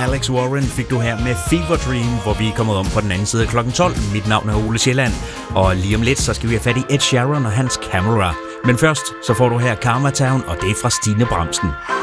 Alex Warren fik du her med Fever Dream, hvor vi er kommet om på den anden side af klokken 12. Mit navn er Ole Sjælland, og lige om lidt så skal vi have fat i Ed Sheeran og hans Camera. Men først så får du her Karma Town, og det er fra Stine Bramsen.